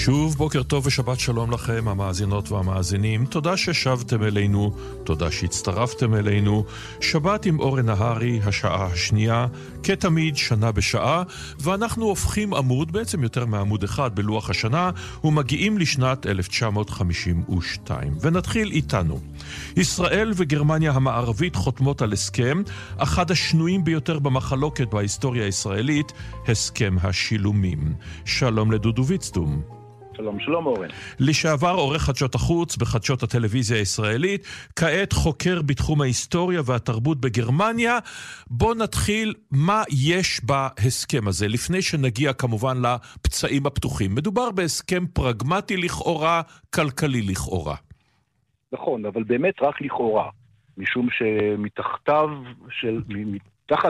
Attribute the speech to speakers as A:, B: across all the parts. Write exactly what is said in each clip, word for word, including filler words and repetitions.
A: שוב בוקר טוב ושבת שלום לכם המאזינות והמאזינים. תודה ששבתם אלינו, תודה שהצטרפתם אלינו. שבת עם אורן נהרי, השעה השנייה, כתמיד שנה בשעה, ואנחנו הופכים עמוד, בעצם יותר מעמוד אחד בלוח השנה, ומגיעים לשנת אלף תשע מאות חמישים ושתיים. ונתחיל איתנו. ישראל וגרמניה המערבית חותמות על הסכם, אחד השנויים ביותר במחלוקת בהיסטוריה הישראלית, הסכם השילומים. שלום לדודו ויצטום.
B: שלום, שלום אורן.
A: לשעבר עורך חדשות החוץ בחדשות הטלוויזיה הישראלית, כעת חוקר בתחום ההיסטוריה והתרבות בגרמניה. בוא נתחיל מה יש בהסכם הזה, לפני שנגיע כמובן לפצעים הפתוחים. מדובר בהסכם פרגמטי לכאורה, כלכלי לכאורה.
B: נכון, אבל באמת רק לכאורה, משום שמתחתיו של... תחת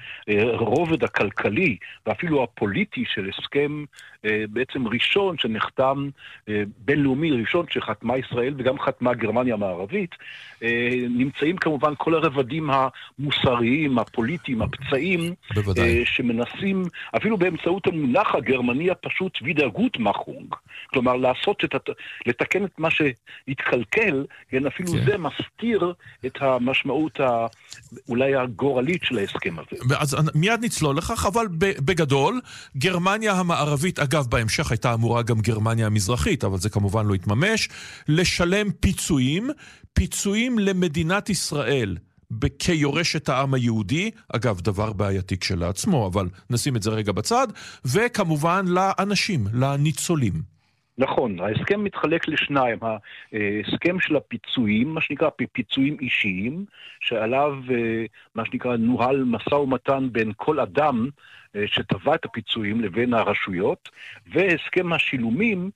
B: לרובד הכלכלי ואפילו הפוליטי של הסכם בעצם ראשון שנחתם, בינלאומי ראשון שחתמה ישראל וגם חתמה גרמניה המערבית, נמצאים כמובן כל הרבדים המוסריים, הפוליטיים, הפצעים,
A: בוודאי.
B: שמנסים אפילו באמצעות המונח הגרמני הפשוט וידרגוטמאכונג, כלומר לעשות את, לתקן את מה שהתקלקל, כן, אפילו כן. זה מסתיר את המשמעות ה, אולי הגורלית של ההסכם הזה.
A: אז מיד נצלול לכך, אבל בגדול, גרמניה המערבית, אגב בהמשך הייתה אמורה גם גרמניה המזרחית, אבל זה כמובן לא התממש, לשלם פיצויים, פיצויים למדינת ישראל, כיורשת העם היהודי, אגב דבר בעייתי כשלעצמו, אבל נשים את זה רגע בצד, וכמובן לאנשים, לניצולים.
B: נכון, ההסכם מתחלק לשניים, ההסכם של הפיצויים, מה שנקרא פיצויים אישיים, שעליו מה שנקרא נוהל משא ומתן בין כל אדם שטבע את הפיצויים לבין הרשויות, והסכם השילומים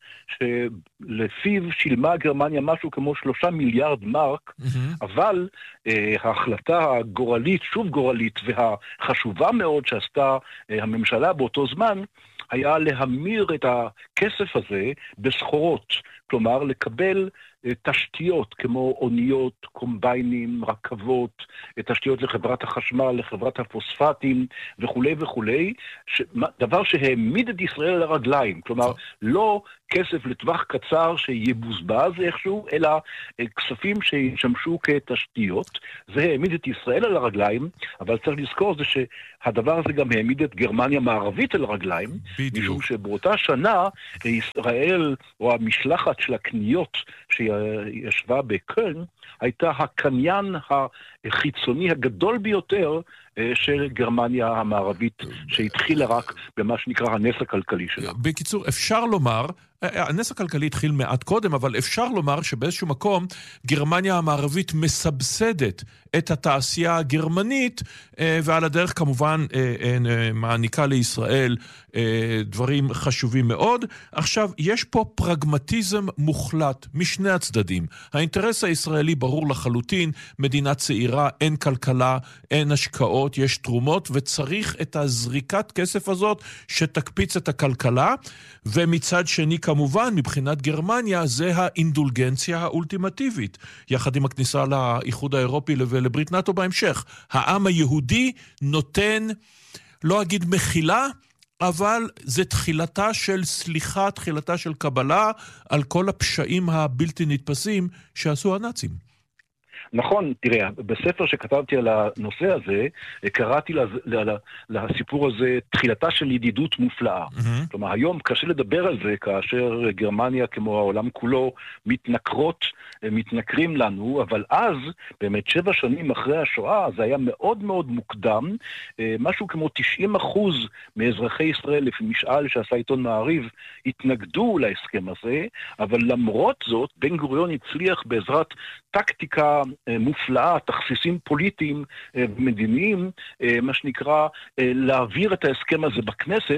B: שלפיו שילמה גרמניה משהו כמו שלושה מיליארד מרק, mm-hmm. אבל אה, ההחלטה הגורלית, שוב גורלית והחשובה מאוד שעשתה אה, הממשלה באותו זמן, היה להמיר את הכסף הזה בסחורות, כלומר לקבל תשתיות כמו אוניות, קומביינים, רכבות, תשתיות לחברת החשמל, לחברת הפוספטים וכו' וכו', דבר שהעמיד את ישראל על הרגליים, כלומר לא כסף לטווח קצר שיבוזבז איכשהו, אלא כספים שישמשו כתשתיות. זה העמיד את ישראל על הרגליים, אבל צריך לזכור זה שהדבר הזה גם העמיד את גרמניה המערבית על הרגליים, בדיוק. משום שבאותה שנה ישראל, או המשלחת של הקניות שישבה בקלן, הייתה הקניין החיצוני הגדול ביותר של גרמניה המערבית, שהתחילה רק במה שנקרא הנס הכלכלי שלה.
A: בקיצור, אפשר לומר, הנס הכלכלי התחיל מעט קודם, אבל אפשר לומר שבאיזשהו מקום גרמניה המערבית מסבסדת את התעשייה הגרמנית, ועל הדרך כמובן מעניקה לישראל דברים חשובים מאוד. עכשיו, יש פה פרגמטיזם מוחלט משני הצדדים. האינטרס הישראלי ברור לחלוטין, מדינה צעירה, אין כלכלה, אין השקעות, יש תרומות, וצריך את הזריקת כסף הזאת שתקפיץ את הכלכלה, ומצד שני כמובן מבחינת גרמניה זה האינדולגנציה האולטימטיבית, יחד עם הכניסה לאיחוד האירופי ולברית נאטו בהמשך. העם היהודי נותן, לא אגיד מחילה, אבל זה תחילתה של סליחה, תחילתה של קבלה על כל הפשעים הבלתי נתפסים שעשו הנאצים.
B: נכון, תראה, בספר שכתבתי על הנושא הזה, קראתי לסיפור הזה תחילתה של ידידות מופלאה. Mm-hmm. כלומר, היום קשה לדבר על זה כאשר גרמניה כמו העולם כולו מתנכרות, מתנכרים לנו, אבל אז, באמת שבע שנים אחרי השואה, זה היה מאוד מאוד מוקדם, משהו כמו תשעים אחוז מאזרחי ישראל, לפי משאל שעשה עיתון מעריב, התנגדו להסכם הזה, אבל למרות זאת, בן גוריון הצליח בעזרת טקטיקה מופלאה, תכסיסים פוליטיים ומדיניים, מה שנקרא, להעביר את ההסכם הזה בכנסת,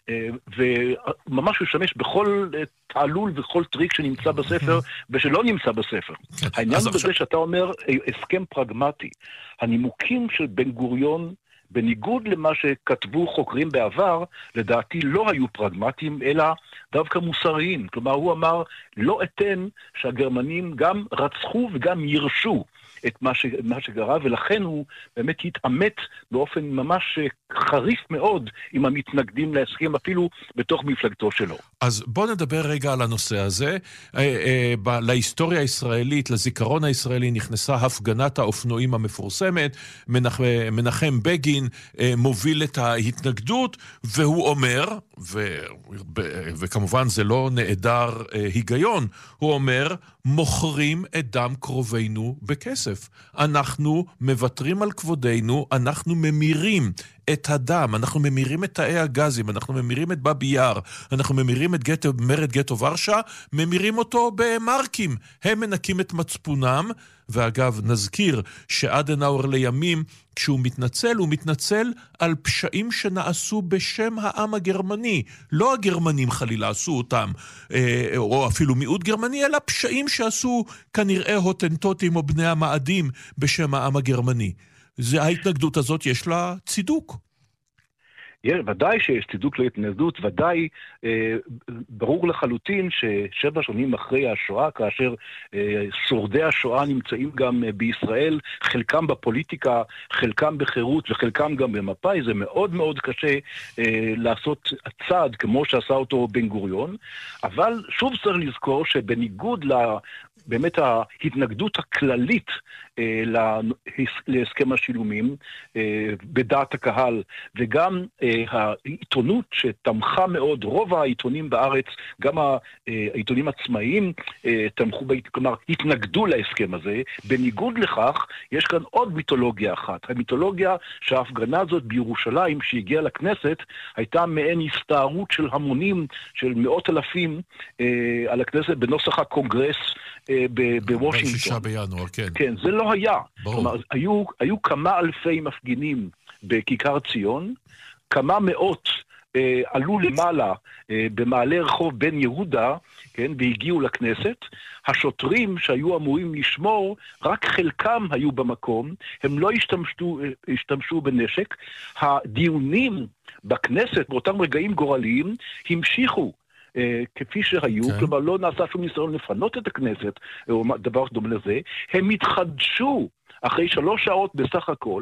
B: וממש לשמש בכל תעלול וכל טריק שנמצא בספר ושלא נמצא בספר. העניין בזה שאתה אומר הסכם פרגמטי, הנימוקים של בן גוריון בניגוד למה שכתבו חוקרים בעבר, לדעתי לא היו פרגמטיים, אלא דווקא מוסריים. כלומר, הוא אמר, לא אתן שהגרמנים גם רצחו וגם ירשו את מה, ש... מה שגרה, ולכן הוא באמת התאמת באופן ממש חריף מאוד עם המתנגדים להסכם, אפילו בתוך מפלגתו שלו.
A: אז בוא נדבר רגע על הנושא הזה. אה, אה, ב- להיסטוריה הישראלית, לזיכרון הישראלי, נכנסה הפגנת האופנועים המפורסמת, מנח, מנחם בגין אה, מוביל את ההתנגדות, והוא אומר, ו, ב, וכמובן זה לא נעדר אה, היגיון, הוא אומר, מוכרים את דם קרובינו בכסף. אנחנו מוותרים על כבודנו, אנחנו ממירים את הדם, אנחנו ממירים את תאי הגזים, אנחנו ממירים את בבי יאר, אנחנו ממירים את גטו, מרד גטו ורשה, ממירים אותו במרקים. הם מנקים את מצפונם, ואגב, נזכיר שאדנאואר לימים, כשהוא מתנצל, הוא מתנצל על פשעים שנעשו בשם העם הגרמני. לא הגרמנים חלילה עשו אותם, או אפילו מיעוט גרמני, אלא פשעים שעשו כנראה הוטנטוטים או בני המאדים בשם העם הגרמני. זה, ההתנגדות הזאת יש לה צידוק.
B: ודאי שיש צידוק להתנגדות, ודאי אה, ברור לחלוטין ששבע שנים אחרי השואה, כאשר אה, שורדי השואה נמצאים גם אה, בישראל, חלקם בפוליטיקה, חלקם בחירות וחלקם גם במפא"י, זה מאוד מאוד קשה אה, לעשות צעד כמו שעשה אותו בן גוריון, אבל שוב צריך לזכור שבניגוד ל... באמת ההתנגדות הכללית אה, להסכם השילומים אה, בדעת הקהל, וגם אה, העיתונות שתמכה מאוד, רוב העיתונים בארץ, גם העיתונים עצמאיים אה, תמכו, כלומר התנגדו להסכם הזה. בניגוד לכך, יש כאן עוד מיתולוגיה אחת. המיתולוגיה שההפגנה הזאת בירושלים שהגיעה לכנסת, הייתה מעין הסתערות של המונים, של מאות אלפים אה, על הכנסת בנוסח הקונגרס בוושינגטון.
A: בשישה בינואר, כן.
B: כן, זה לא היה.
A: ברור.
B: כלומר, היו, היו כמה אלפי מפגינים בכיכר ציון, כמה מאות אה, עלו למעלה אה, במעלה רחוב בן יהודה, כן, והגיעו לכנסת. השוטרים שהיו אמורים לשמור, רק חלקם היו במקום, הם לא השתמשו, השתמשו בנשק. הדיונים בכנסת באותם רגעים גורליים המשיכו כפי שהיו, כן. כלומר לא נעשה שום ניסיון לפנות את הכנסת, או דבר דומה לזה, הם התחדשו אחרי שלוש שעות בסך הכל,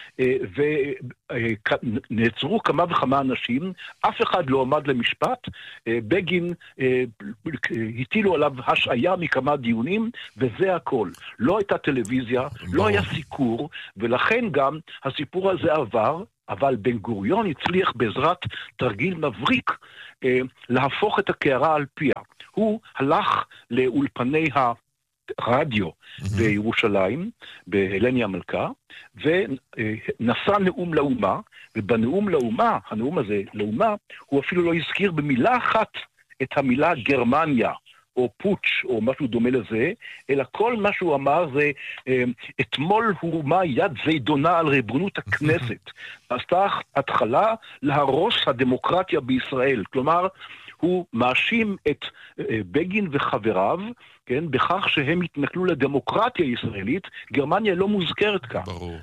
B: ונעצרו כמה וכמה אנשים, אף אחד לא עמד למשפט, בגין הטילו עליו השעיה מכמה דיונים, וזה הכל. לא הייתה טלוויזיה, לא היה סיקור, ולכן גם הסיפור הזה עבר, אבל בן גוריון הצליח בעזרת תרגיל מבריק אה, להפוך את הקערה על פיה. הוא הלך לאולפני הרדיו mm-hmm. בירושלים, בהלני המלכה, ונשא נאום לאומה, ובנאום לאומה, הנאום הזה לאומה, הוא אפילו לא הזכיר במילה אחת את המילה גרמניה, או פוטש, או משהו דומה לזה, אלא כל מה שהוא אמר זה, אתמול הורמה יד זידונה על ריבונות הכנסת. עשתה התחלה להרוס הדמוקרטיה בישראל. כלומר, הוא מאשים את בגין וחבריו, כן, בכך שהם התנכלו לדמוקרטיה הישראלית. גרמניה לא מוזכרת כאן.
A: ברור.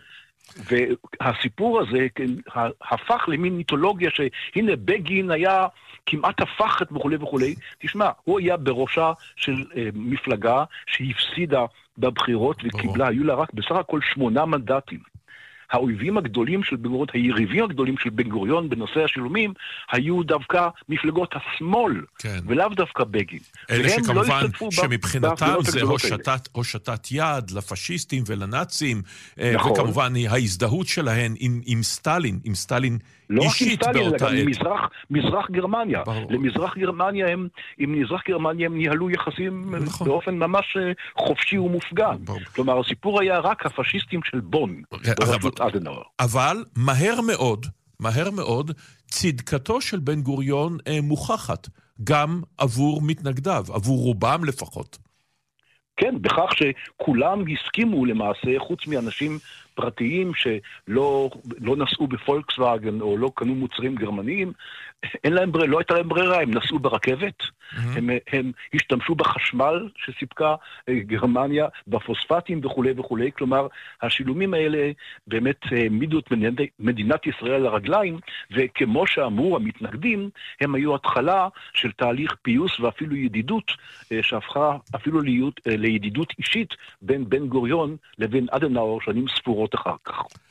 B: והסיפור הזה כן, הפך למין מיתולוגיה שהנה בגין היה כמעט הפכת וכו' וכו'. תשמע, הוא היה בראשה של אה, מפלגה שהפסידה בבחירות וקיבלה, היו לה רק בסך הכל שמונה מנדטים. האויבים הגדולים של בן גוריון, היריבים הגדולים של בן גוריון בנושא השילומים, היו דווקא מפלגות השמאל, כן. ולאו דווקא בגין.
A: אלה שכמובן לא שמבחינתם זה הושטת, הושטת יד לפשיסטים ולנאצים, נכון. וכמובן ההזדהות שלהן עם, עם סטלין, עם סטלין
B: לא
A: אישית
B: סטלין,
A: באותה עת.
B: מזרח, מזרח גרמניה.
A: ברור.
B: למזרח גרמניה הם, עם מזרח גרמניה הם ניהלו יחסים נכון. באופן ממש חופשי ומופגן. ברור. כלומר, הסיפור היה רק הפשיסטים של בון.
A: אבל, אבל מהר מאוד, מהר מאוד, צדקתו של בן גוריון אה, מוכחת, גם עבור מתנגדיו, עבור רובם לפחות.
B: כן, בכך שכולם הסכימו למעשה, חוץ מאנשים פרטיים שלא לא נסעו בפולקסווגן או לא קנו מוצרים גרמניים, אין להם ברירה, לא הייתה להם ברירה, הם נסעו ברכבת, mm-hmm. הם, הם השתמשו בחשמל שסיפקה גרמניה, בפוספטים וכו' וכו', כלומר, השילומים האלה באמת העמידו את מדינת, מדינת ישראל לרגליים, וכמו שאמרו המתנגדים, הם היו התחלה של תהליך פיוס ואפילו ידידות, שהפכה אפילו להיות, לידידות אישית בין בן גוריון לבין אדנאואר, שנים ספורות אחר כך.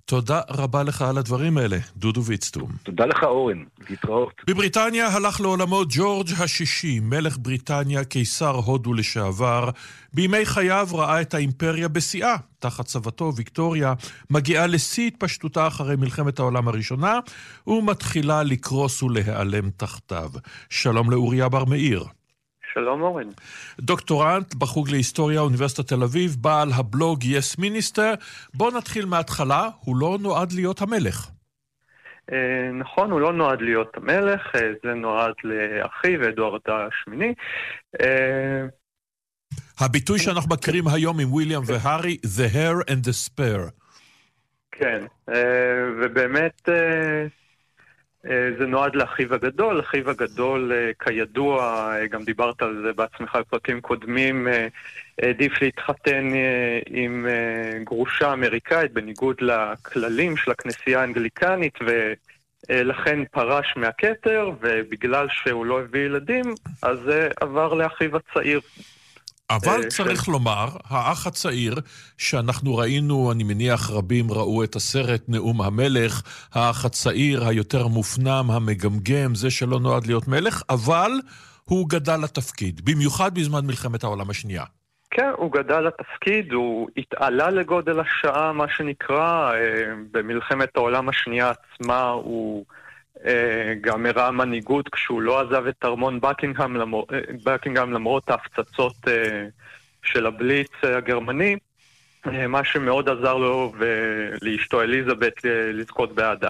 A: תודה רבה לך על הדברים האלה, דודו ויצטום.
B: תודה לך אורן, להתראות.
A: בבריטניה הלך לעולמו ג'ורג' השישי, מלך בריטניה, קיסר הודו לשעבר. בימי חייו ראה את האימפריה בשיאה. תחת צוותו ויקטוריה מגיעה לשיא התפשטותה אחרי מלחמת העולם הראשונה, ומתחילה לקרוס ולהיעלם תחתיו. שלום לאוריה בר מאיר.
C: שלום אורן.
A: דוקטורנט בחוג להיסטוריה אוניברסיטת תל אביב, בעל הבלוג Yes Minister. בוא נתחיל מההתחלה, הוא לא נועד להיות המלך.
C: אה, נכון, הוא לא נועד להיות המלך, אה, זה נועד לאחיו אדוארד השמיני. אה...
A: הביטוי שאנחנו מכירים היום עם וויליאם והארי, The Heir and the Spare.
C: כן, אה, ובאמת... אה... זה נועד לאחיו הגדול. אחיו הגדול, כידוע, גם דיברת על זה בעצמך בפרקים קודמים, העדיף להתחתן עם גרושה אמריקאית בניגוד לכללים של הכנסייה האנגליקנית, ולכן פרש מהכתר, ובגלל שהוא לא הביא ילדים, אז עבר לאחיו הצעיר.
A: אבל צריך לומר, האח הצעיר, שאנחנו ראינו, אני מניח רבים ראו את הסרט נאום המלך, האח הצעיר היותר מופנם, המגמגם, זה שלא נועד להיות מלך, אבל הוא גדל לתפקיד, במיוחד בזמן מלחמת העולם השנייה.
C: כן, הוא גדל לתפקיד, הוא התעלה לגודל השעה, מה שנקרא, במלחמת העולם השנייה עצמה הוא... גם הראה מנהיגות כשהוא לא עזב את ארמון בקינגהאם למרות, בקינגהאם למרות ההפצצות של הבליץ הגרמני, מה שמאוד עזר לו ולאשתו אליזבת לזכות באהדה.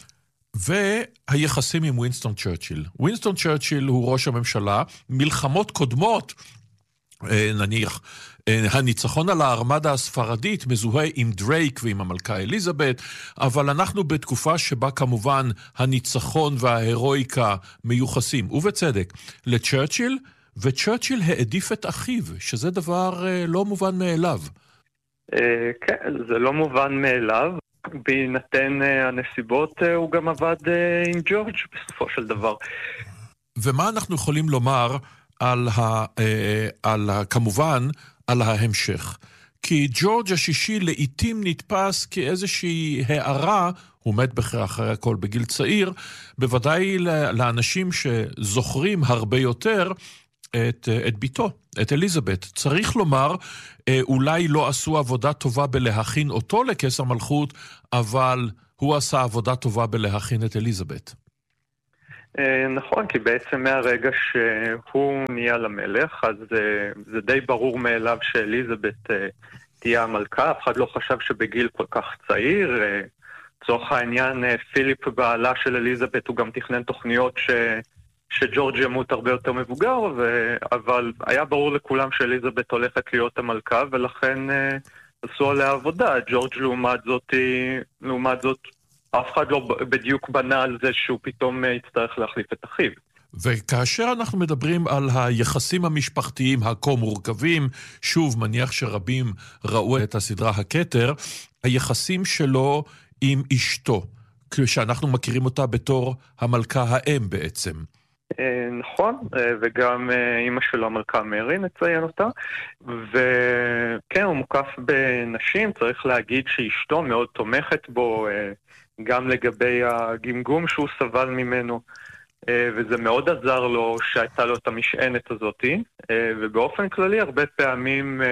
A: והיחסים עם ווינסטון צ'רצ'יל. ווינסטון צ'רצ'יל הוא ראש הממשלה, מלחמות קודמות, נניח, הניצחון על הארמדה הספרדית מזוהה עם דרייק ועם המלכה אליזבת, אבל אנחנו בתקופה שבה כמובן הניצחון וההירואיקה מיוחסים, ובצדק, לצ'רצ'יל, וצ'רצ'יל העדיף את אחיו, שזה דבר לא מובן מאליו.
C: כן, זה לא מובן מאליו. בהינתן הנסיבות הוא גם עבד עם ג'ורג' בסופו של דבר.
A: ומה אנחנו יכולים לומר על ה, על ה, כמובן על ההמשך? כי ג'ורג' השישי לעתים נתפס כאיזושהי הערה, הוא מת אחרי הכל בגיל צעיר, בוודאי לאנשים שזוכרים הרבה יותר את, את ביתו, את אליזבת. צריך לומר, אולי לא עשו עבודה טובה בלהכין אותו לקיסר מלכות, אבל הוא עשה עבודה טובה בלהכין את אליזבת.
C: נכון, כי בעצם מהרגע שהוא נהיה למלך, אז זה די ברור מאליו שאליזבת תהיה המלכה. אף אחד לא חשב שבגיל כל כך צעיר. לצורך העניין, פיליפ בעלה של אליזבת הוא גם תכנן תוכניות ש... שג'ורג' ימות הרבה יותר מבוגר, ו... אבל היה ברור לכולם שאליזבת הולכת להיות המלכה, ולכן עשו עליה עבודה. ג'ורג' לעומת זאת, לעומת זאת, אף אחד לא בדיוק בנה על זה שהוא פתאום יצטרך להחליף את אחיו.
A: וכאשר אנחנו מדברים על היחסים המשפחתיים הכה מורכבים, שוב מניח שרבים ראו את הסדרה הכתר, היחסים שלו עם אשתו, כשאנחנו מכירים אותה בתור המלכה האם בעצם.
C: נכון, וגם אמא שלו המלכה מרי, נציין אותה, וכן, הוא מוקף בנשים, צריך להגיד שאשתו מאוד תומכת בו, גם לגבי הגמגום שהוא סבל ממנו, וזה מאוד עזר לו שהייתה לו את המשענת הזאת, ובאופן כללי הרבה פעמים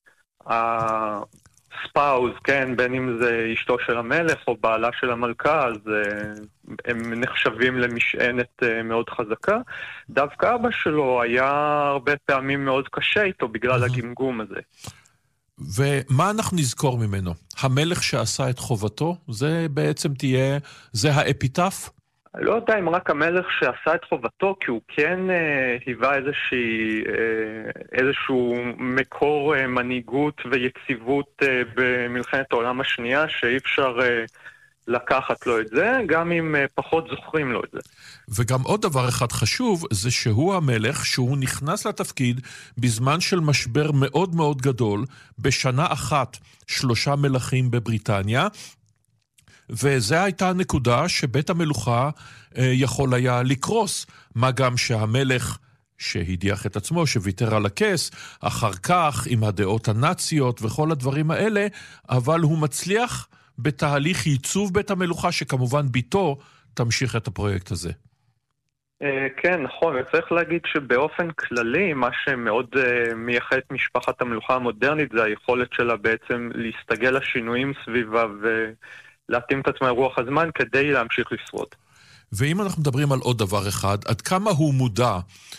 C: הספאוז, כן, בין אם זה אשתו של המלך או בעלה של המלכה, אז הם נחשבים למשענת מאוד חזקה. דווקא אבא שלו היה הרבה פעמים מאוד קשה איתו בגלל הגמגום הזה.
A: ומה אנחנו נזכור ממנו? המלך שעשה את חובתו? זה בעצם תהיה, זה האפיטף?
C: לא יודע אם רק המלך שעשה את חובתו, כי הוא כן אה, היווה איזושהי, אה, איזשהו מקור אה, מנהיגות ויציבות אה, במלחמת העולם השנייה, שאי אפשר אה, לקחת לו את זה, גם אם אה, פחות זוכרים לו את זה.
A: וגם עוד דבר אחד חשוב, זה שהוא המלך, שהוא נכנס לתפקיד בזמן של משבר מאוד מאוד גדול, בשנה אחת שלושה מלכים בבריטניה, וזו הייתה הנקודה שבית המלוכה אה, יכול היה לקרוס, מה גם שהמלך שהדיח את עצמו, שוויתר על הכס, אחר כך עם הדעות הנאציות וכל הדברים האלה, אבל הוא מצליח בתהליך ייצוב בית המלוכה, שכמובן ביתו תמשיך את הפרויקט הזה.
C: כן, נכון, וצריך להגיד שבאופן כללי, מה שמאוד מייחד את משפחת המלוכה המודרנית, זה היכולת שלה בעצם להסתגל לשינויים סביבה ולהתאים את עצמה לרוח הזמן כדי להמשיך לשרוד.
A: ואם אנחנו מדברים על עוד דבר אחד, עד כמה הוא מודע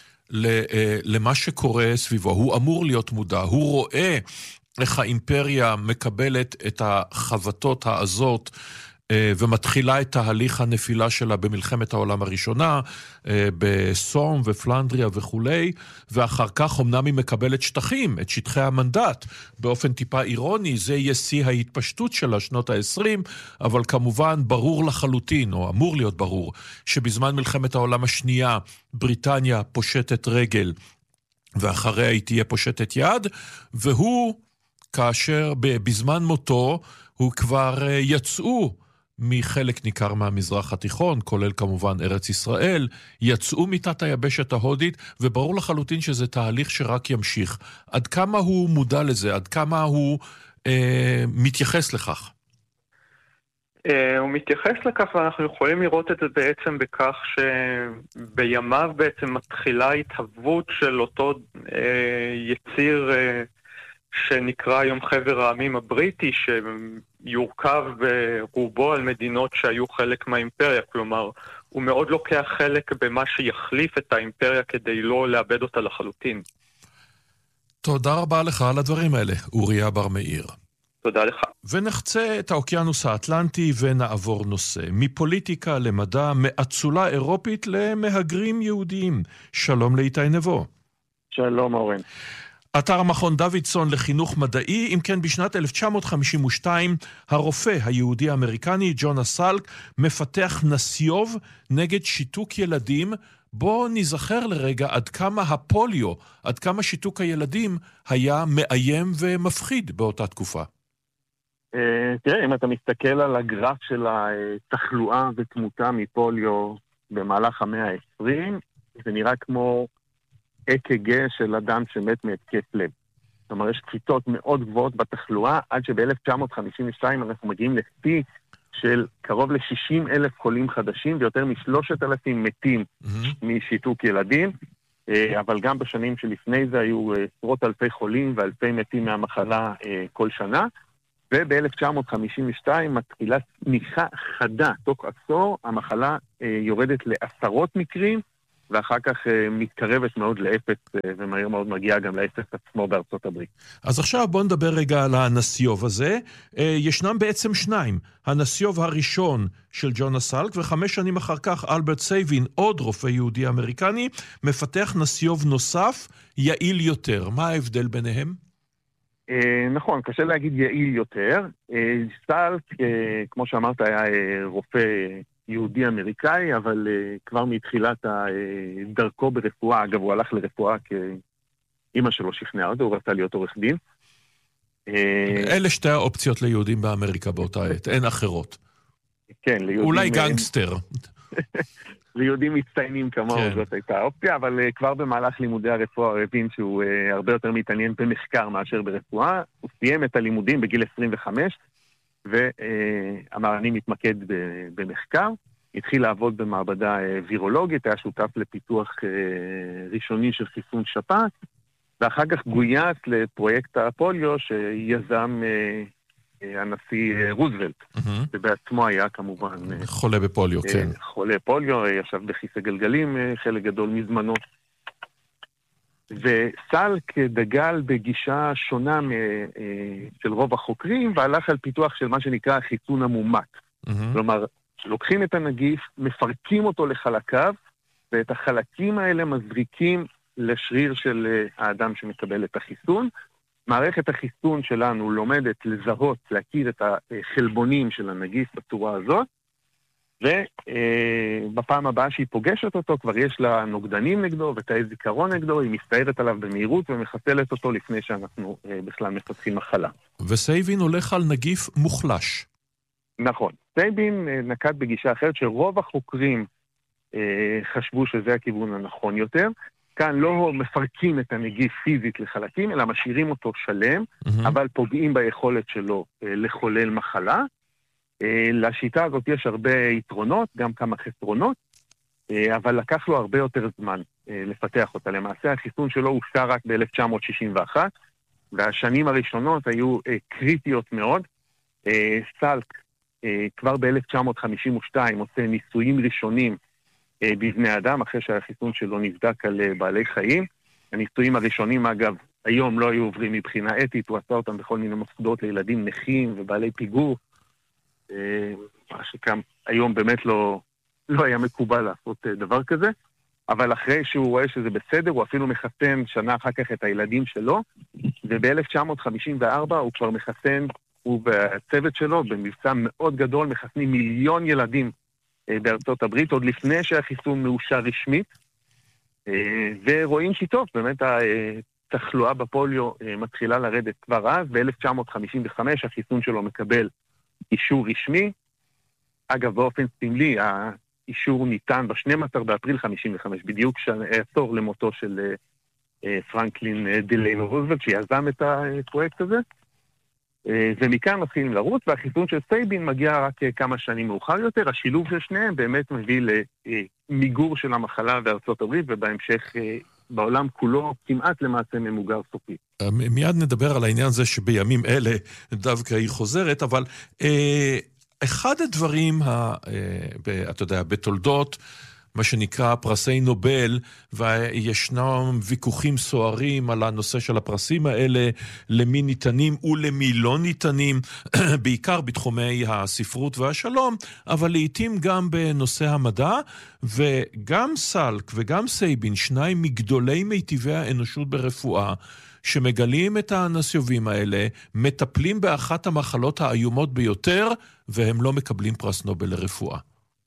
A: למה שקורה סביבו? הוא אמור להיות מודע, הוא רואה איך האימפריה מקבלת את החבטות העזות ומתחילה את תהליך הנפילה שלה במלחמת העולם הראשונה, בסום ופלנדריה וכולי, ואחר כך אמנם היא מקבלת שטחים, את שטחי המנדט, באופן טיפה אירוני, זה יהיה שיא ההתפשטות שלה, שנות ה-עשרים, אבל כמובן ברור לחלוטין, או אמור להיות ברור, שבזמן מלחמת העולם השנייה, בריטניה פושטת רגל, ואחריה היא תהיה פושטת יד, והוא, כאשר בזמן מותו, הוא כבר יצאו, מחלק ניכר מהמזרח התיכון, כולל כמובן ארץ ישראל, יצאו מתת היבשת ההודית, וברור לחלוטין שזה תהליך שרק ימשיך. עד כמה הוא מודע לזה? עד כמה הוא אה, מתייחס לכך?
C: אה, הוא מתייחס לכך, ואנחנו יכולים לראות את זה בעצם בכך שבימיו בעצם מתחילה התהוות של אותו אה, יציר אה, שנקרא היום חבר העמים הבריטי, שיורכב ברובו על מדינות שהיו חלק מהאימפריה, כלומר, הוא מאוד לוקח חלק במה שיחליף את האימפריה כדי לא לאבד אותה לחלוטין.
A: תודה רבה לך על הדברים האלה, אוריה בר מאיר.
C: תודה לך.
A: ונחצה את האוקיינוס האטלנטי ונעבור נושא. מפוליטיקה למדע, מאצולה אירופית למהגרים יהודיים. שלום לאיתי נבו.
D: שלום אורן.
A: אתר המכון דוידסון לחינוך מדעי, אם כן בשנת אלף תשע מאות חמישים ושתיים, הרופא היהודי האמריקני ג'ונה סלק מפתח נסיוב נגד שיתוק ילדים. בוא נזכר לרגע עד כמה הפוליו, עד כמה שיתוק הילדים היה מאיים ומפחיד באותה תקופה.
D: תראה, אם אתה מסתכל על הגרף של התחלואה ותמותה מפוליו במהלך המאה ה-עשרים, זה נראה כמו אק"ג של אדם שמת מהתקף לב. זאת אומרת, יש קפיצות מאוד גבוהות בתחלואה, עד שב-אלף תשע מאות חמישים ושתיים אנחנו מגיעים לשיא של קרוב ל-שישים אלף חולים חדשים, ויותר מ-שלושת אלפים מתים mm-hmm. משיתוק ילדים, אבל גם בשנים שלפני זה היו עשרות אלפי חולים ואלפי מתים מהמחלה כל שנה, וב-אלף תשע מאות חמישים ושתיים מתחילה צניחה חדה, תוך עשור, המחלה יורדת לעשרות מקרים, ואחר כך מתקרבת מאוד לאפס, ומהר מאוד מגיעה גם לאפס עצמו בארצות הברית.
A: אז עכשיו בוא נדבר רגע על הנסיוב הזה. ישנם בעצם שניים. הנסיוב הראשון של ג'ונה סלק, וחמש שנים אחר כך אלברט סייבין, עוד רופא יהודי אמריקני, מפתח נסיוב נוסף, יעיל יותר. מה ההבדל ביניהם?
D: נכון, קשה להגיד יעיל יותר. סלק, כמו שאמרת, היה רופא יהודי אמריקאי, אבל uh, כבר מתחילת uh, דרכו ברפואה, אגב הוא הלך לרפואה כי אמא שלו שכנעה אותו, הוא רצה להיות עורך דין.
A: אלה שתי האופציות ליהודים באמריקה באותה עת, אין אחרות.
D: כן, ליהודים...
A: אולי גנגסטר.
D: ליהודים מצטיינים כמוהו, כן. זאת הייתה האופציה, אבל uh, כבר במהלך לימודי הרפואה הבין שהוא uh, הרבה יותר מתעניין במחקר מאשר ברפואה. הוא סיים את הלימודים בגיל עשרים וחמש, ואמר, אני מתמקד במחקר, התחיל לעבוד במעבדה וירולוגית, היה שותף לפיתוח ראשוני של חיסון שפעת, ואחר כך גויס לפרויקט הפוליו שיזם הנשיא רוזוולט, שבעצמו היה כמובן...
A: חולה בפוליו, כן.
D: חולה פוליו, ישב בכיסא גלגלים חלק גדול מזמנו. וסלק דגל בגישה שונה של רוב החוקרים, והלך על פיתוח של מה שנקרא חיסון המומת. Mm-hmm. כלומר, לוקחים את הנגיף, מפרקים אותו לחלקיו, ואת החלקים האלה מזריקים לשריר של האדם שמקבל את החיסון. מערכת החיסון שלנו לומדת לזהות, להכיר את החלבונים של הנגיף בצורה הזאת, ובפעם הבאה שהיא פוגשת אותו, כבר יש לה נוגדנים נגדו ותאי זיכרון נגדו, היא מסתערת עליו במהירות ומחסלת אותו לפני שאנחנו בכלל מפתחים מחלה.
A: וסייבין הולך על נגיף מוחלש.
D: נכון. סייבין נקט בגישה אחרת שרוב החוקרים חשבו שזה הכיוון הנכון יותר. כאן לא מפרקים את הנגיף פיזית לחלקים, אלא משאירים אותו שלם, mm-hmm. אבל פוגעים ביכולת שלו לחולל מחלה. לשיטה הזאת יש הרבה יתרונות, גם כמה חסרונות, אבל לקח לו הרבה יותר זמן לפתח אותה. למעשה החיסון שלו אושר רק ב-אלף תשע מאות שישים ואחת, והשנים הראשונות היו קריטיות מאוד. סלק כבר ב-אלף תשע מאות חמישים ושתיים עושה ניסויים ראשונים בבני אדם, אחרי שהחיסון שלו נבדק על בעלי חיים. הניסויים הראשונים, אגב, היום לא היו עוברים מבחינה אתית, הוא עשה אותם בכל מיני מוסדות לילדים נכים ובעלי פיגור, מה שכם היום באמת לא, לא היה מקובל לעשות דבר כזה, אבל אחרי שהוא רואה שזה בסדר, הוא אפילו מחסן שנה אחר כך את הילדים שלו, וב-אלף תשע מאות חמישים וארבע הוא כבר מחסן, הוא והצוות שלו, במבצע מאוד גדול, מחסנים מיליון ילדים בארצות הברית, עוד לפני שהחיסון מאושר רשמית, ורואים כי טוב, באמת התחלואה בפוליו מתחילה לרדת כבר אז, ב-אלף תשע מאות חמישים וחמש החיסון שלו מקבל אישור רשמי. אגב, באופן סמלי, האישור ניתן ב-שנים עשר באפריל חמישים וחמש, בדיוק עשור למותו של פרנקלין דלאנו רוזוולט, שיזם את הפרויקט הזה. ומכאן מתחילים לרוץ, והחיסון של סייבין מגיע רק כמה שנים מאוחר יותר. השילוב של שניהם באמת מביא למיגור של המחלה בארצות הברית, ובהמשך בעולם כולו כמעט למעשה ממוגר סופי.
A: מיד נדבר על העניין הזה שבימים אלה דווקא היא חוזרת, אבל אה, אחד הדברים, ה, אה, ב, אתה יודע, בתולדות, מה שנקרא פרסי נובל, וישנם ויכוחים סוערים על הנושא של הפרסים האלה, למי ניתנים ולמי לא ניתנים, בעיקר בתחומי הספרות והשלום, אבל לעתים גם בנושא המדע, וגם סלק וגם סייבין, שניים מגדולי מיטיבי האנושות ברפואה, שמגלים את האנסיובים האלה, מטפלים באחת המחלות האיומות ביותר, והם לא מקבלים פרס נובל לרפואה.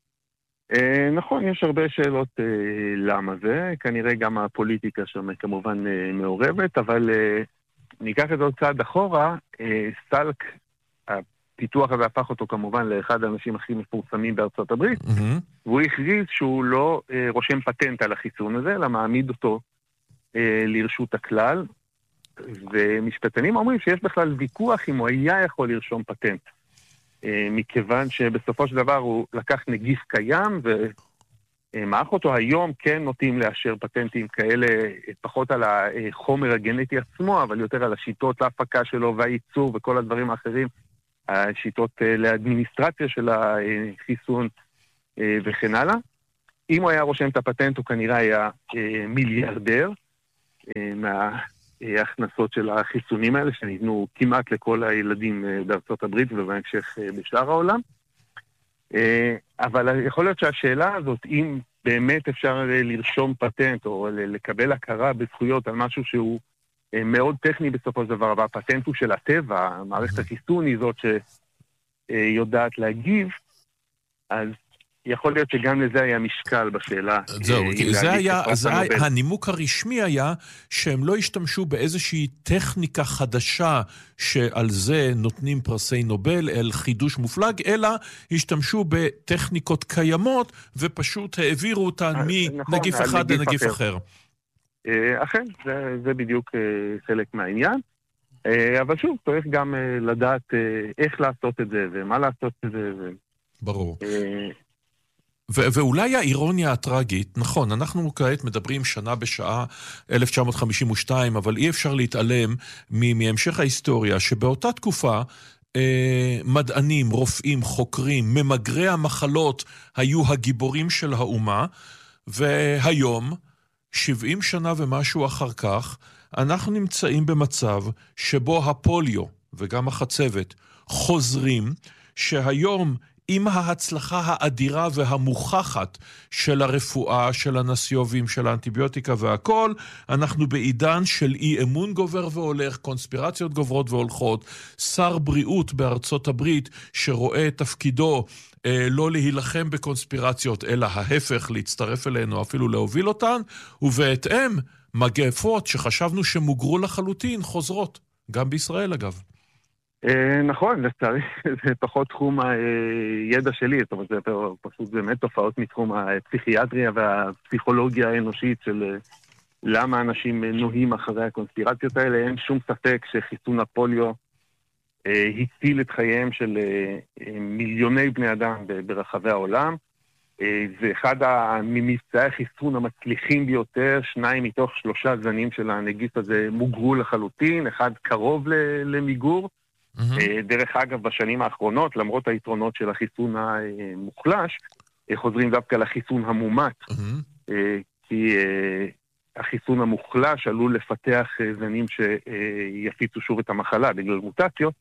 D: נכון, יש הרבה שאלות למה זה, כנראה גם הפוליטיקה שם כמובן מעורבת, אבל ניקח את זה עוד צעד אחורה. סלק, הפיתוח הזה הפך אותו כמובן לאחד האנשים הכי מפורסמים בארצות הברית, mm-hmm. והוא הכריז שהוא לא רושם פטנט על החיסון הזה, אלא מעמיד אותו לרשות הכלל, ומשפטנים אומרים שיש בכלל ויכוח אם הוא היה יכול לרשום פטנט. מכיוון שבסופו של דבר הוא לקח נגיף קיים ומערך אותו. היום כן נוטים לאשר פטנטים כאלה, פחות על החומר הגנטי עצמו, אבל יותר על השיטות להפקה שלו והייצור וכל הדברים האחרים, השיטות לאדמיניסטרציה של החיסון וכן הלאה. אם הוא היה רושם את הפטנט הוא כנראה היה מיליארדר מה... ההכנסות של החיסונים האלה שניתנו כמעט לכל הילדים בארצות הברית ובהמשך בשאר העולם. אבל יכול להיות שהשאלה הזאת, אם באמת אפשר לרשום פטנט או לקבל הכרה בזכויות על משהו שהוא מאוד טכני בסופו של דבר, והפטנט הוא של הטבע, מערכת החיסון היא זאת שיודעת להגיב, אז יכול להיות שגם לזה היה משקל בשאלה.
A: זהו, זה היה, זה היה, הנימוק הרשמי היה שהם לא השתמשו באיזושהי טכניקה חדשה שעל זה נותנים פרסי נובל אל חידוש מופלג, אלא השתמשו בטכניקות קיימות ופשוט העבירו אותן מנגיף אחד לנגיף אחר.
D: אכן, זה, זה בדיוק חלק מהעניין. אבל שוב, צריך גם לדעת איך לעשות את זה ומה לעשות את זה.
A: ברור. ו- ואולי האירוניה הטרגית, נכון, אנחנו כעת מדברים שנה בשעה אלף תשע מאות חמישים ושתיים, אבל אי אפשר להתעלם מהמשך ההיסטוריה, שבאותה תקופה אה, מדענים, רופאים, חוקרים, ממגרי המחלות היו הגיבורים של האומה, והיום, שבעים שנה ומשהו אחר כך, אנחנו נמצאים במצב שבו הפוליו וגם החצבת חוזרים, שהיום עם ההצלחה האדירה והמוכחת של הרפואה, של הנסיובים, של האנטיביוטיקה והכל, אנחנו בעידן של אי אמון גובר והולך, קונספירציות גוברות והולכות, שר בריאות בארצות הברית שרואה את תפקידו אה, לא להילחם בקונספירציות, אלא ההפך, להצטרף אלינו, אפילו להוביל אותן, ובהתאם מגפות שחשבנו שמוגרו לחלוטין חוזרות, גם בישראל אגב.
D: נכון, לצערי, זה פחות תחום הידע שלי, זאת אומרת, זה פשוט באמת תופעות מתחום הפסיכיאטריה והפסיכולוגיה האנושית של למה אנשים נוהים אחרי הקונספירציות האלה. אין שום ספק שחיסון הפוליו הציל את חייהם של מיליוני בני אדם ברחבי העולם. זה אחד ממבצעי החיסון המצליחים ביותר, שניים מתוך שלושה זנים של הנגיף הזה מוגרו לחלוטין, אחד קרוב למיגור. Mm-hmm. דרך אגב, בשנים האחרונות, למרות היתרונות של החיסון המוחלש, חוזרים דווקא לחיסון המומת, mm-hmm. כי החיסון המוחלש עלול לפתח זנים שיפיצו שוב את המחלה בגלל מוטציות,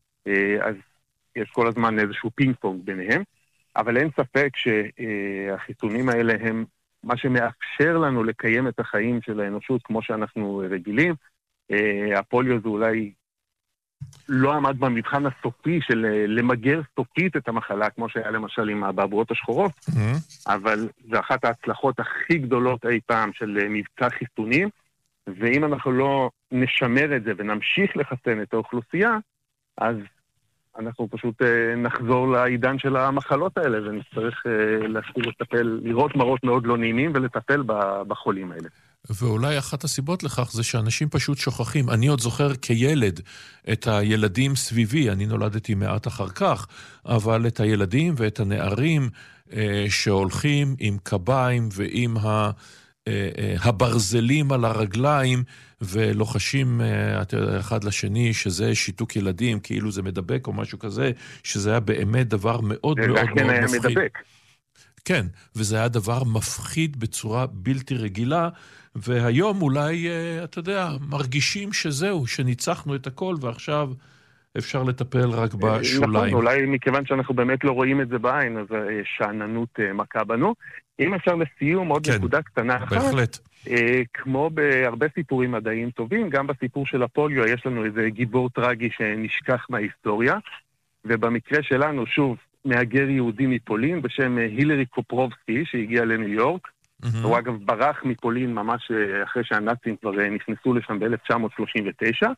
D: אז יש כל הזמן איזשהו פינג פונג ביניהם. אבל אין ספק שהחיסונים האלה הם מה שמאפשר לנו לקיים את החיים של האנושות כמו שאנחנו רגילים. הפוליו זה אולי לא עמד במבחן הסופי של למגר סופית את המחלה, כמו שהיה למשל עם הבעבועות השחורות, mm-hmm. אבל זה אחת ההצלחות הכי גדולות אי פעם של מבצע חיסונים, ואם אנחנו לא נשמר את זה ונמשיך לחסן את האוכלוסייה, אז אנחנו פשוט נחזור לעידן של המחלות האלה, ונצטרך להתחיל לטפל, לראות מראות מאוד לא נעימים ולטפל בחולים האלה.
A: ואולי אחת הסיבות לכך זה שאנשים פשוט שוכחים. אני עוד זוכר כילד את הילדים סביבי, אני נולדתי מעט אחר כך, אבל את הילדים ואת הנערים אה, שהולכים עם קביים ועם ה... הברזלים על הרגליים ולוחשים אחד לשני שזה שיתוק ילדים, כאילו זה מדבק או משהו כזה, שזה היה באמת דבר מאוד מאוד מאוד
D: מאוד מפחיד. מדבק.
A: כן, וזה היה דבר מפחיד בצורה בלתי רגילה, והיום אולי, אתה יודע, מרגישים שזהו, שניצחנו את הכל ועכשיו אפשר לטפל רק בשוליים.
D: נכון, אולי מכיוון שאנחנו באמת לא רואים את זה בעין, אז שעננות מכה בנו. אם אפשר לסיום עוד
A: כן,
D: נקודה קטנה אחת,
A: בהחלט.
D: אה, כמו בהרבה סיפורים מדעיים טובים, גם בסיפור של הפוליו יש לנו איזה גיבור טרגי שנשכח מההיסטוריה, ובמקרה שלנו, שוב, מהגר יהודי מפולין בשם הילרי קופרובסקי, שהגיע לניו יורק, mm-hmm. הוא אגב ברח מפולין ממש אחרי שהנאצים כבר נכנסו לשם ב-אלף תשע מאות שלושים ותשע,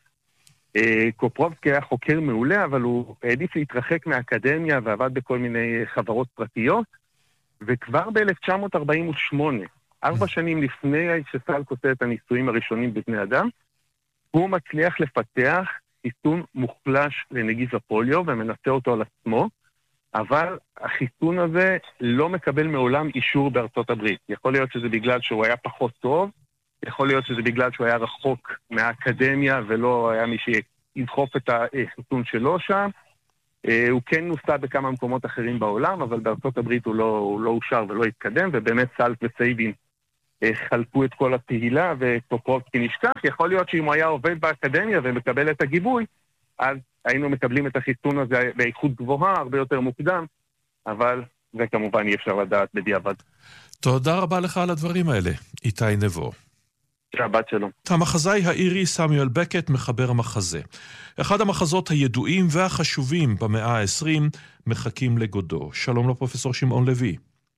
D: קופרובסקי היה חוקר מעולה, אבל הוא העדיף להתרחק מהאקדמיה ועבד בכל מיני חברות פרטיות, וכבר ב-אלף תשע מאות ארבעים ושמונה, ארבע שנים לפני שסלק עושה את הניסויים הראשונים בבני אדם, הוא מצליח לפתח חיסון מוחלש לנגיף הפוליו ומנסה אותו על עצמו, אבל החיסון הזה לא מקבל מעולם אישור בארצות הברית. יכול להיות שזה בגלל שהוא היה פחות טוב, יכול להיות שזה בגלל שהוא היה רחוק מהאקדמיה ולא היה מי שידחוף את החיסון שלו שם. הוא כן נוסע בכמה מקומות אחרים בעולם, אבל בארצות הברית הוא לא, הוא לא אושר ולא התקדם, ובאמת סלק וסייבין חלקו את כל התהילה וקופרובסקי נשכח. יכול להיות שאם הוא היה עובד באקדמיה ומקבל את הגיבוי, אז היינו מקבלים את החיסון הזה באיכות גבוהה, הרבה יותר מוקדם, אבל זה כמובן אי אפשר לדעת בדיעבד.
A: תודה רבה לך על הדברים האלה, איתי נבו.
D: שבת שלום.
A: המחזאי האירי סמיואל בקט מחבר המחזה. אחד המחזות הידועים והחשובים במאה העשרים מחכים לגודו. שלום לפרופסור שמעון לוי.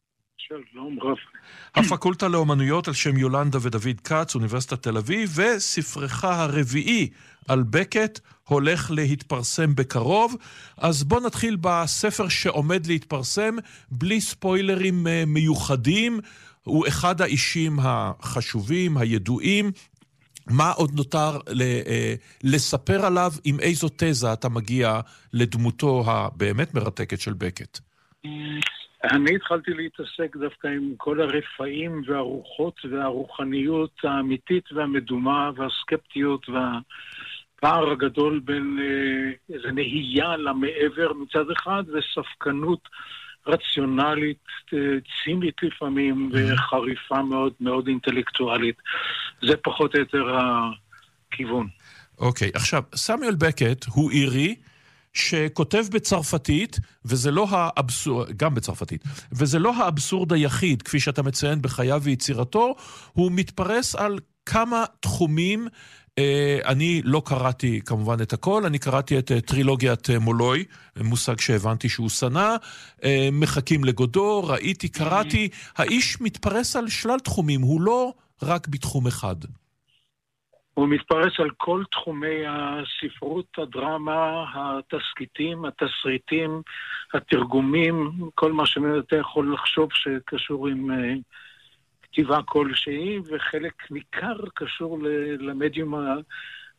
E: שלום רב.
A: הפקולטה לאומנויות על שם יולנדה ודוד קץ, אוניברסיטת תל אביב, וספרך הרביעי על בקט הולך להתפרסם בקרוב. אז בוא נתחיל בספר שעומד להתפרסם, בלי ספוילרים מיוחדים. הוא אחד האישים החשובים, הידועים. מה עוד נותר לספר עליו, עם איזו תזה אתה מגיע לדמותו הבאמת מרתקת של בקט?
E: אני התחלתי להתעסק דווקא עם כל הרפאים והרוחות והרוחניות האמיתית והמדומה והסקפטיות והפער הגדול בין איזה נהייה למעבר מצד אחד וספקנות רציונלית, צינית לפעמים וחריפה מאוד מאוד אינטלקטואלית. זה פחות או יותר הכיוון.
A: אוקיי, עכשיו, סמיואל בקט הוא אירי שכותב בצרפתית, וזה לא האבסורד, גם בצרפתית, וזה לא האבסורד היחיד, כפי שאתה מציין בחייו ויצירתו, הוא מתפרס על כמה תחומים. אני לא קראתי כמובן את הכל, אני קראתי את טרילוגיית מולוי, מושג שהבנתי שהוא סנה, מחכים לגודו, ראיתי, קראתי, האיש מתפרס על שלל תחומים, הוא לא רק בתחום אחד.
E: הוא מתפרס על כל תחומי הספרות, הדרמה, התסקיטים, התסריטים, התרגומים, כל מה שאתה יכול לחשוב שקשור עם כתיבה כלשהי, וחלק ניכר קשור למדיום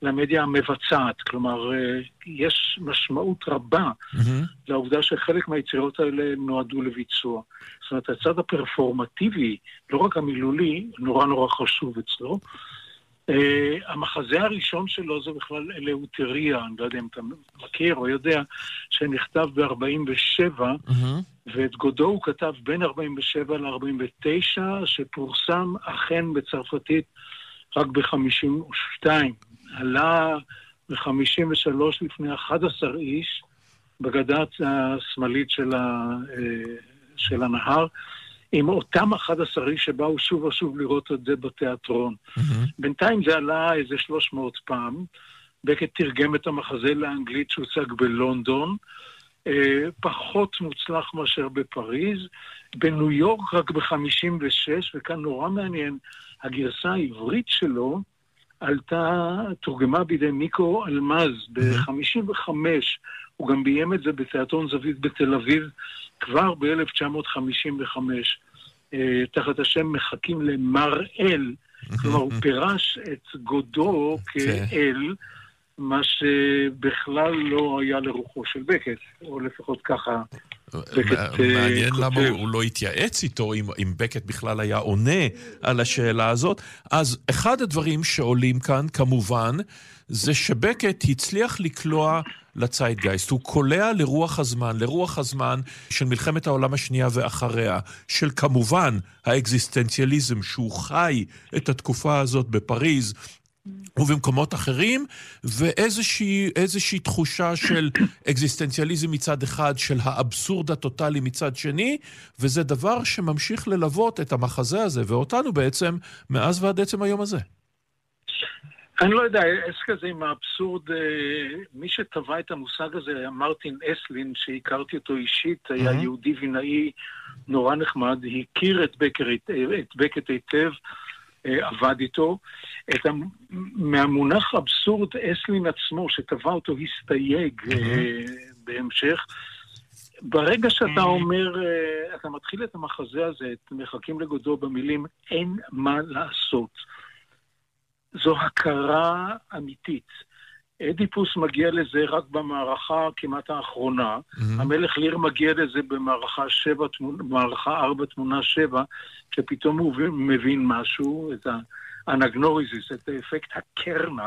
E: למדיה המבצעת. כלומר, יש משמעות רבה mm-hmm. לעובדה שחלק מהיצירות האלה נועדו לביצוע. זאת אומרת, הצד הפרפורמטיבי, לא רק המילולי, נורא נורא חשוב אצלו. Uh, המחזה הראשון שלו זה בכלל אלאוטריה, אני לא יודע אם אתה מכיר או יודע, שנכתב ב-ארבעים ושבע, mm-hmm. ואת גודו הוא כתב בין ארבעים ושבע ל-ארבעים ותשע, שפורסם אכן בצרפתית רק ב-חמישים ושתיים. עלה ב-חמישים ושלוש לפני אחד עשר איש, בגדת השמאלית של, ה, של הנהר, עם אותם אחד עשר איש שבאו שוב ושוב לראות את זה בתיאטרון. Mm-hmm. בינתיים זה עלה איזה שלוש מאות פעם, בקט תרגם את המחזה לאנגלית שהוצג בלונדון, אה, פחות מוצלח מאשר בפריז, בניו יורק רק ב-חמישים ושש, וכאן נורא מעניין, הגרסה העברית שלו עלתה, תורגמה בידי מיקו אלמז ב-חמישים וחמש, הוא גם ביים את זה בתיאטרון זווית בתל אביב, כבר ב-אלף תשע מאות חמישים וחמש, תחת השם מחכים למראל, כלומר הוא פירש את גודו כאל, מה שבכלל לא היה לרוחו של בקט, או לפחות ככה בקט
A: מעניין למה הוא לא התייעץ איתו, אם בקט בכלל היה עונה על השאלה הזאת. אז אחד הדברים שעולים כאן כמובן, זה שבקט הצליח לקלוע לצייטגייסט, הוא קולע לרוח הזמן, לרוח הזמן של מלחמת העולם השנייה ואחריה, של כמובן האקזיסטנציאליזם שהוא חי את התקופה הזאת בפריז ובמקומות אחרים, ואיזושהי איזושהי תחושה של אקזיסטנציאליזם מצד אחד, של האבסורד הטוטלי מצד שני, וזה דבר שממשיך ללוות את המחזה הזה, ואותנו בעצם מאז ועד עצם היום הזה.
E: אני לא יודע, העסק הזה עם האבסורד, מי שטבע את המושג הזה היה מרטין אסלין, שהכרתי אותו אישית, היה mm-hmm. יהודי וינאי נורא נחמד, הכיר את בקר, את בקט היטב, עבד איתו. את מהמונח אבסורד אסלין עצמו, שטבע אותו הסתייג mm-hmm. בהמשך. ברגע שאתה אומר, אתה מתחיל את המחזה הזה, את מחכים לגודו במילים, אין מה לעשות. זו הכרה אמיתית. אדיפוס מגיע לזה רק במערכה כמעט האחרונה, mm-hmm. המלך ליר מגיע לזה במערכה שבע, במערכה ארבע, תמונה שבע, שפתאום הוא מבין משהו, את האנגנוריזיס, את האפקט הקרנה.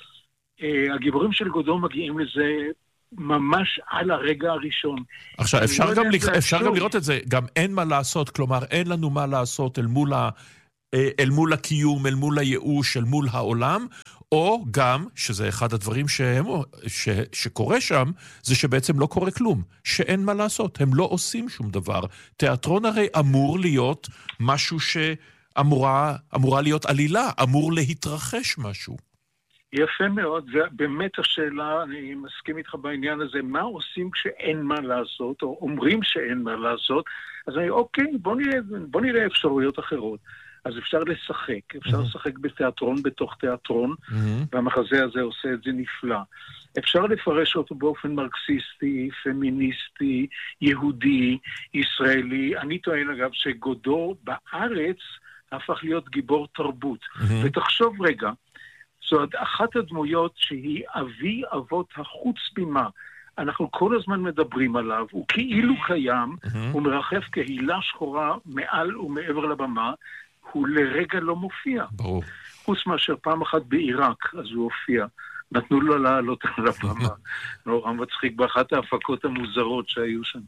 E: הגיבורים של גודו מגיעים לזה ממש על הרגע הראשון.
A: עכשיו, אפשר, גם, לק... אפשר גם לראות את זה, גם אין מה לעשות, כלומר, אין לנו מה לעשות אל מול ה... אל מול הקיום, אל מול הייאוש, אל מול העולם, או גם, שזה אחד הדברים שהם, ש, שקורה שם, זה שבעצם לא קורה כלום, שאין מה לעשות, הם לא עושים שום דבר. תיאטרון הרי אמור להיות משהו שאמורה אמורה להיות עלילה, אמור להתרחש משהו.
E: יפה מאוד, ובאמת השאלה, אני מסכים איתך בעניין הזה, מה עושים כשאין מה לעשות, או אומרים שאין מה לעשות, אז אני, אוקיי, בוא נראה, בוא נראה אפשרויות אחרות. אז אפשר לשחק, אפשר mm-hmm. לשחק בתיאטרון בתוך תיאטרון, mm-hmm. והמחזה הזה עושה את זה נפלא. אפשר לפרש אותו באופן מרקסיסטי, פמיניסטי, יהודי, ישראלי. אני טוען אגב שגודו בארץ הפך להיות גיבור תרבות. Mm-hmm. ותחשוב רגע, זאת אחת הדמויות שהיא אבי אבות החוץ בימה. אנחנו כל הזמן מדברים עליו, הוא כאילו קיים, mm-hmm. הוא מרחף כהילה שחורה מעל ומעבר לבמה, הוא לרגע לא מופיע.
A: ברור.
E: חוץ מאשר פעם אחת בעיראק, אז הוא הופיע. נתנו לו לעלות על הבמה. נורא מצחיק באחת ההפקות המוזרות שהיו שם.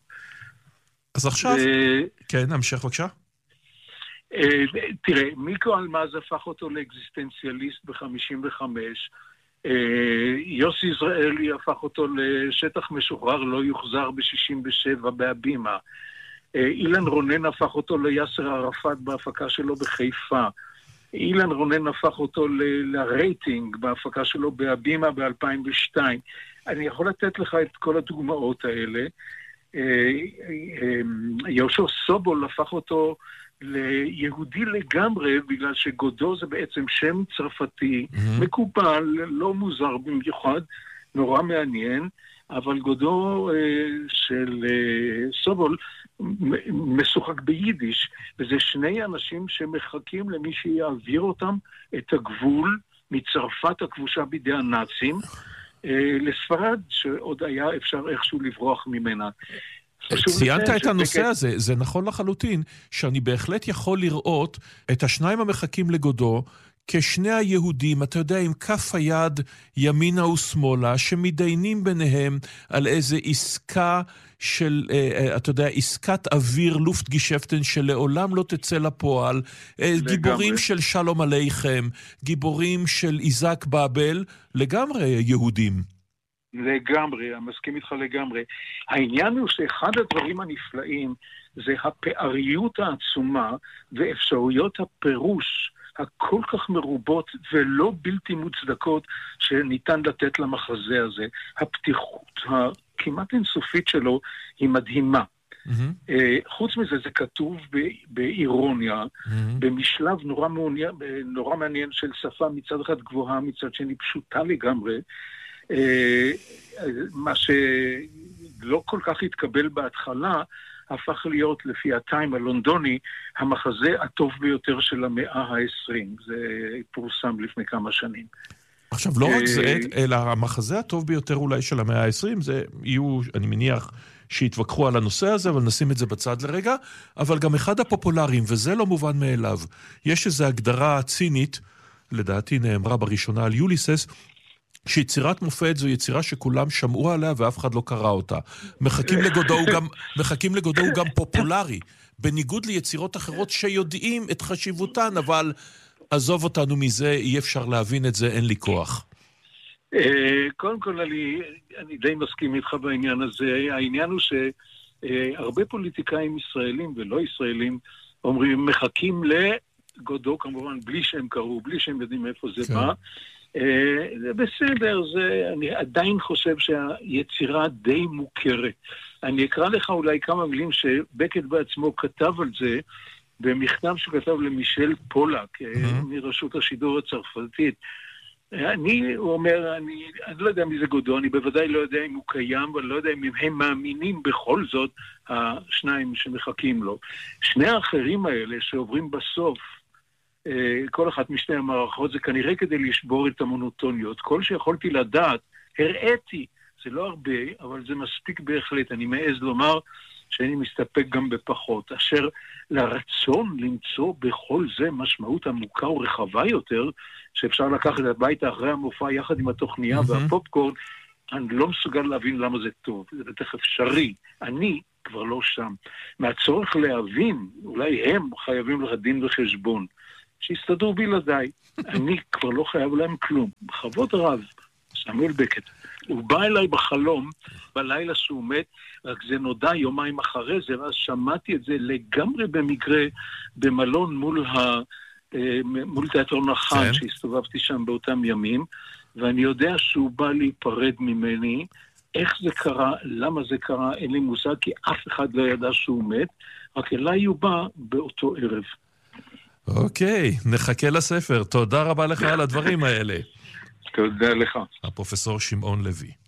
A: אז עכשיו, כן, נמשיך בבקשה.
E: תראה, מיקו אלמז הפך אותו לאקזיסטנציאליסט ב-חמישים וחמש, יוסי יזרעאלי הפך אותו לשטח משוחרר לא יוחזר ב-שישים ושבע בהבימה, אילן רונן הפך אותו ליאסר ערפאת בהפקה שלו בחיפה, אילן רונן הפך אותו ל- לרייטינג בהפקה שלו בהבימה ב-אלפיים ושתיים. אני יכול לתת לך את כל הדוגמאות האלה. יהושע סובול הפך אותו ליהודי לגמרי, בגלל שגודו זה בעצם שם צרפתי, mm-hmm. מקובל, לא מוזר במיוחד, נורא מעניין, אבל גודו אה, של אה, סובול משוחק ביידיש, וזה שני אנשים שמחכים למי שיעביר אותם את הגבול מצרפת הכבושה בידי הנאצים, לספרד, שעוד היה אפשר איכשהו לברוח ממנה.
A: ציינת את הנושא הזה, זה נכון לחלוטין, שאני בהחלט יכול לראות את השניים המחכים לגודו, כשני היהודים, אתה יודע, עם כף היד ימינה ושמאלה, שמדיינים ביניהם על איזה עסקה של, אתה יודע, עסקת אוויר לופטגשפטן שלעולם לא תצא לפועל, לגמרי. גיבורים של שלום עליכם, גיבורים של איזק באבל, לגמרי יהודים.
E: לגמרי, אני מסכים איתך לגמרי. העניין הוא שאחד הדברים הנפלאים זה הפעריות העצומה ואפשרויות הפירוש הכל כך מרובות ולא בלתי מוצדקות שניתן לתת למחזה הזה. הפתיחות הכמעט אינסופית שלו היא מדהימה. Mm-hmm. חוץ מזה זה כתוב באירוניה, mm-hmm. במשלב נורא מעניין, נורא מעניין של שפה מצד אחד גבוהה, מצד שני פשוטה לגמרי, מה שלא כל כך התקבל בהתחלה, הפך להיות לפי הטיים הלונדוני המחזה הטוב ביותר של המאה העשרים. זה פורסם לפני כמה שנים.
A: עכשיו, לא רק זה, אלא המחזה הטוב ביותר אולי של המאה העשרים, זה יהיו, אני מניח, שהתווכחו על הנושא הזה, אבל נשים את זה בצד לרגע, אבל גם אחד הפופולריים, וזה לא מובן מאליו. יש איזו הגדרה צינית, לדעתי נאמרה בראשונה על יוליסס, שיצירת מופת זו יצירה שכולם שמעו עליה ואף אחד לא קרא אותה. מחכים לגודו הוא גם, מחכים לגודו הוא גם פופולרי, בניגוד ליצירות אחרות שיודעים את חשיבותן, אבל עזוב אותנו מזה, אי אפשר להבין את זה, אין לי כוח.
E: קודם כל, אני, אני די מסכים איתך בעניין הזה. העניין הוא שהרבה פוליטיקאים ישראלים ולא ישראלים אומרים, מחכים לגודו, כמובן, בלי שהם קראו, בלי שהם יודעים איפה זה בא. זה בסדר, זה, אני עדיין חושב שהיצירה די מוכרת. אני אקרא לך אולי כמה מילים שבקט בעצמו כתב על זה, במכתב שכתב למישל פולק, מרשות השידור הצרפתית. אני, הוא אומר, אני, אני לא יודע מי זה גודו, אני בוודאי לא יודע אם הוא קיים, אבל לא יודע אם הם מאמינים בכל זאת, השניים שמחכים לו. שני האחרים האלה שעוברים בסוף, כל אחת משתי המערכות, זה כנראה כדי לשבור את המונוטוניות. כל שיכולתי לדעת, הראיתי, זה לא הרבה, אבל זה מספיק בהחלט. אני מעז לומר שאני מסתפק גם בפחות. אשר לרצון למצוא בכל זה משמעות עמוקה ורחבה יותר, שאפשר לקחת את הביתה אחרי המופע יחד עם התוכניה mm-hmm. והפופקורן, אני לא מסוגל להבין למה זה טוב. זה בטח אפשרי. אני כבר לא שם. מהצורך להבין, אולי הם חייבים לך דין וחשבון. שיסתדרו בלעדיי. אני כבר לא חייב להם כלום. בכבוד רב, סמואל בקט. הוא בא אליי בחלום, בלילה שהוא מת, רק זה נודע יומיים אחרי זה, ואז שמעתי את זה לגמרי במקרה, במלון מול, ה, מול תיאטרון החאן, שהסתובבתי שם באותם ימים, ואני יודע שהוא בא להיפרד ממני. איך זה קרה, למה זה קרה, אין לי מושג, כי אף אחד לא ידע שהוא מת, רק אליי הוא בא באותו ערב.
A: אוקיי, נחכה לספר. תודה רבה לך על הדברים האלה.
E: תודה לך.
A: הפרופסור שמעון לוי.